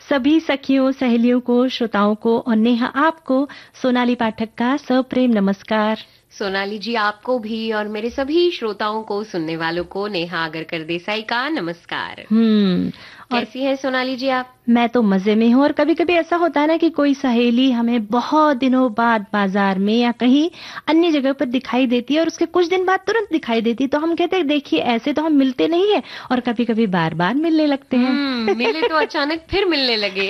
सभी सखियों, सहेलियों को, श्रोताओं को और नेहा आपको सोनाली पाठक का सप्रेम नमस्कार। सोनाली जी आपको भी और मेरे सभी श्रोताओं को, सुनने वालों को नेहा आगरकर देसाई का नमस्कार। और कैसी है सोनाली जी आप? मैं तो मजे में हूँ। और कभी कभी ऐसा होता है ना कि कोई सहेली हमें बहुत दिनों बाद बाजार में या कहीं अन्य जगह पर दिखाई देती है और उसके कुछ दिन बाद तुरंत दिखाई देती है, तो हम कहते हैं देखिए ऐसे तो हम मिलते नहीं है, और कभी कभी बार बार मिलने लगते हैं। मिले तो अचानक फिर मिलने लगे।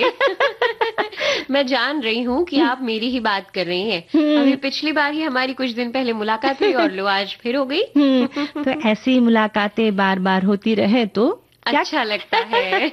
मैं जान रही हूँ कि आप मेरी ही बात कर रही हैं। अभी पिछली बार ही हमारी कुछ दिन पहले मुलाकात हुई और लो आज फिर हो गई। तो ऐसी मुलाकातें बार बार होती रहे तो अच्छा लगता है।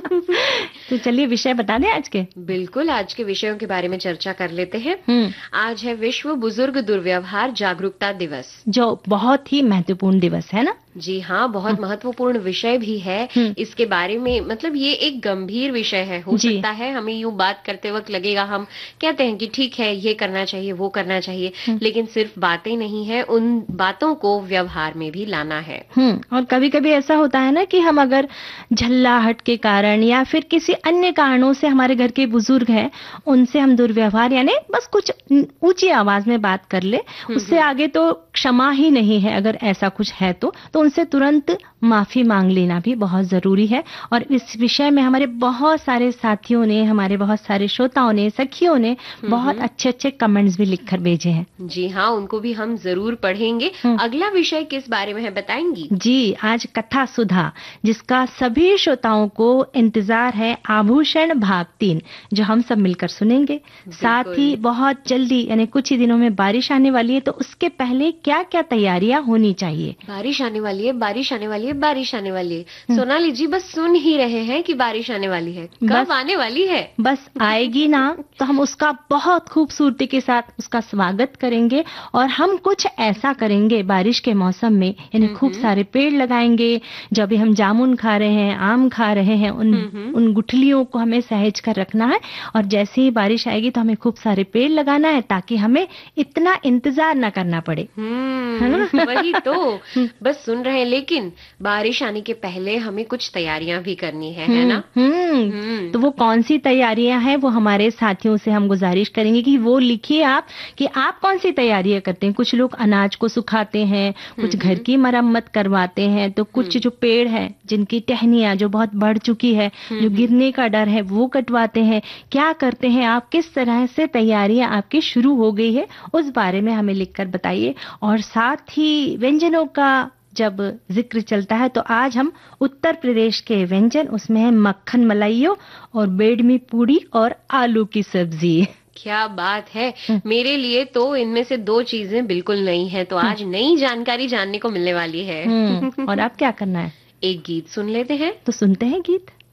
तो चलिए विषय बता दें आज के। बिल्कुल, आज के विषयों के बारे में चर्चा कर लेते हैं। आज है विश्व बुजुर्ग दुर्व्यवहार जागरूकता दिवस, जो बहुत ही महत्वपूर्ण दिवस है ना। जी हाँ, बहुत महत्वपूर्ण विषय भी है। इसके बारे में मतलब ये एक गंभीर विषय है। हो सकता है हमें यूं बात करते वक्त लगेगा, हम कहते हैं कि ठीक है ये करना चाहिए वो करना चाहिए, लेकिन सिर्फ बातें नहीं है, उन बातों को व्यवहार में भी लाना है। और कभी कभी ऐसा होता है ना कि हम अगर झल्लाहट के कारण या फिर किसी अन्य कारणों से हमारे घर के बुजुर्ग हैं, उनसे हम दुर्व्यवहार यानी बस कुछ ऊंची आवाज में बात कर ले, उससे आगे तो क्षमा ही नहीं है। अगर ऐसा कुछ है तो उनसे तुरंत माफी मांग लेना भी बहुत जरूरी है। और इस विषय में हमारे बहुत सारे साथियों ने, हमारे बहुत सारे श्रोताओं ने, सखियों ने बहुत अच्छे अच्छे कमेंट्स भी लिखकर भेजे हैं। जी हाँ, उनको भी हम जरूर पढ़ेंगे। अगला विषय किस बारे में है बताएंगी? जी, आज कथा सुधा, जिसका सभी श्रोताओं को इंतजार है, आभूषण भाग 3, जो हम सब मिलकर सुनेंगे। साथ ही बहुत जल्दी यानी कुछ ही दिनों में बारिश आने वाली है, तो उसके पहले क्या क्या तैयारियां होनी चाहिए। बारिश आने वाली है, बारिश आने वाली है, बारिश आने वाली है। सोनाली जी बस सुन ही रहे हैं कि बारिश आने वाली है, कब आने वाली है? बस आएगी ना तो हम उसका बहुत खूबसूरती के साथ उसका स्वागत करेंगे। और हम कुछ ऐसा करेंगे बारिश के मौसम में, यानी खूब सारे पेड़ लगाएंगे। जब भी हम जामुन खा रहे हैं, आम खा रहे हैं, उन गुठलियों को हमें सहेज कर रखना है। और जैसे ही बारिश आएगी तो हमें खूब सारे पेड़ लगाना है, ताकि हमें इतना इंतजार न करना पड़े। वही तो बस सुन रहे हैं, लेकिन बारिश आने के पहले हमें कुछ तैयारियां भी करनी है ना? तो वो कौन सी तैयारियां हैं, वो हमारे साथियों से हम गुजारिश करेंगे कि वो लिखिए आप कि आप कौन सी तैयारियां करते हैं। कुछ लोग अनाज को सुखाते हैं, कुछ घर की मरम्मत करवाते हैं, तो कुछ जो पेड़ है जिनकी टहनियां जो बहुत बढ़ चुकी है, जो गिरने का डर है, वो कटवाते हैं। क्या करते हैं आप, किस तरह से तैयारियां आपकी शुरू हो गई है, उस बारे में हमें लिखकर बताइए। और साथ ही व्यंजनों का जब जिक्र चलता है, तो आज हम उत्तर प्रदेश के व्यंजन, उसमें है मक्खन मलाइयो और बेडमी पूड़ी और आलू की सब्जी। क्या बात है! मेरे लिए तो इनमें से 2 चीजें बिल्कुल नई हैं, तो आज नई जानकारी जानने को मिलने वाली है। और अब क्या करना है? एक गीत सुन लेते हैं। तो सुनते हैं गीत।